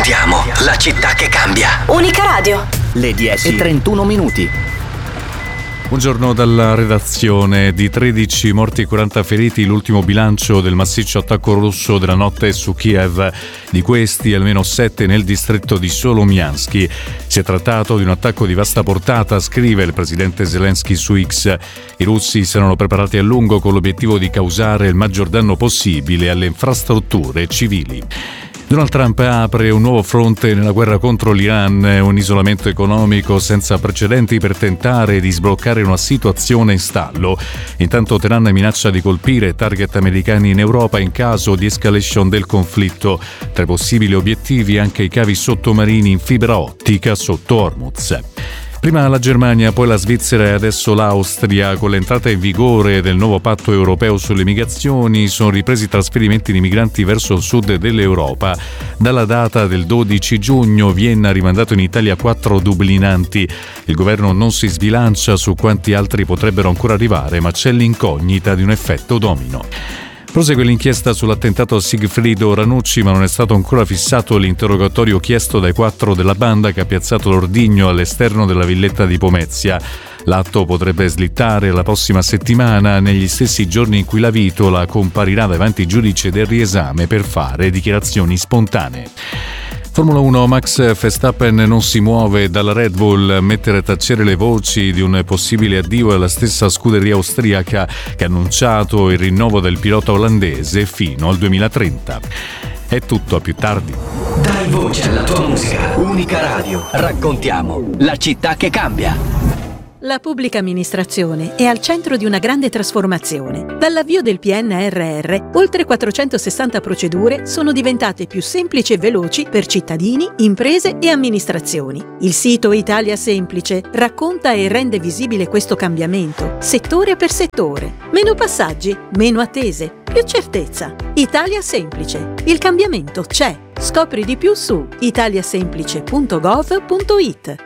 Raccontiamo la città che cambia. Unica Radio. Le 10:31. Buongiorno dalla redazione. Di 13 morti e 40 feriti l'ultimo bilancio del massiccio attacco russo della notte su Kiev. Di questi almeno 7 nel distretto di Solomiansk. Si è trattato di un attacco di vasta portata, scrive il presidente Zelensky su X. I russi si erano preparati a lungo con l'obiettivo di causare il maggior danno possibile alle infrastrutture civili. Donald Trump apre un nuovo fronte nella guerra contro l'Iran, un isolamento economico senza precedenti per tentare di sbloccare una situazione in stallo. Intanto Teheran minaccia di colpire target americani in Europa in caso di escalation del conflitto. Tra i possibili obiettivi anche i cavi sottomarini in fibra ottica sotto Hormuz. Prima la Germania, poi la Svizzera e adesso l'Austria. Con l'entrata in vigore del nuovo patto europeo sulle migrazioni sono ripresi i trasferimenti di migranti verso il sud dell'Europa. Dalla data del 12 giugno Vienna ha rimandato in Italia 4 dublinanti. Il governo non si sbilancia su quanti altri potrebbero ancora arrivare, ma c'è l'incognita di un effetto domino. Prosegue l'inchiesta sull'attentato a Sigfrido Ranucci, ma non è stato ancora fissato l'interrogatorio chiesto dai 4 della banda che ha piazzato l'ordigno all'esterno della villetta di Pomezia. L'atto potrebbe slittare la prossima settimana, negli stessi giorni in cui la Vitola comparirà davanti ai giudici del riesame per fare dichiarazioni spontanee. Formula 1, Max Verstappen non si muove dalla Red Bull, mettere a tacere le voci di un possibile addio alla stessa scuderia austriaca che ha annunciato il rinnovo del pilota olandese fino al 2030. È tutto, a più tardi. Dai voce alla tua musica. Unica Radio. Raccontiamo la città che cambia. La pubblica amministrazione è al centro di una grande trasformazione. Dall'avvio del PNRR, oltre 460 procedure sono diventate più semplici e veloci per cittadini, imprese e amministrazioni. Il sito Italia Semplice racconta e rende visibile questo cambiamento, settore per settore. Meno passaggi, meno attese, più certezza. Italia Semplice. Il cambiamento c'è. Scopri di più su italiasemplice.gov.it.